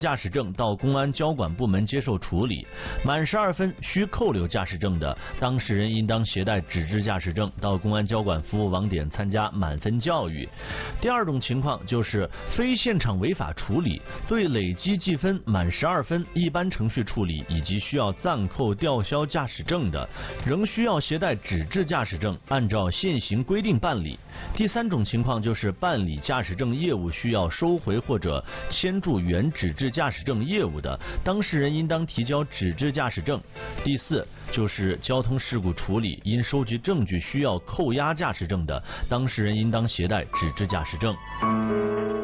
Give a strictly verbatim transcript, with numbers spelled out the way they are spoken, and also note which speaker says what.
Speaker 1: 驾驶证到公安交管部门接受处理，满十二分需扣留驾驶证的，当事人应当携带纸质驾驶证到公安交管服务网点参加满分教育。第二种情况就是非现场违法处理，对累计记分满十二分一般程序处理以及需要暂扣吊销驾驶证的，仍需要携带纸质驾驶证，按照现行规定办理。第三种情况就是办理驾驶证业务需要收回或者签注原纸质驾驶证业务的，当事人应当提交纸质驾驶证。第四就是交通事故处理因收集证据需要扣押驾驶证的，当事人应当携带纸质驾驶证。